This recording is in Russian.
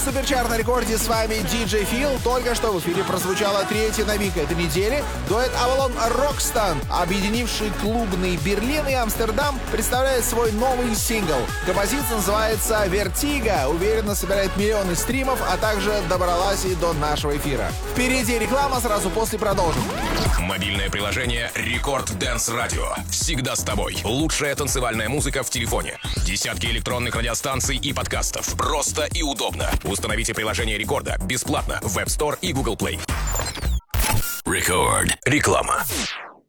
Суперчарт на рекорде, с вами DJ Phil. Только что в эфире прозвучала третья новинка этой недели. Дуэт Avalon Rockstan, объединивший клубный Берлин и Амстердам, представляет свой новый сингл. Композиция называется «Vertigo», уверенно собирает миллионы стримов, а также добралась и до нашего эфира. Впереди реклама, сразу после продолжим. Мобильное приложение Рекорд Dance Radio. Всегда с тобой. Лучшая танцевальная музыка в телефоне. Десятки электронных радиостанций и подкастов. Просто и удобно. Установите приложение Рекорда бесплатно в App Store и Google Play. Record. Реклама.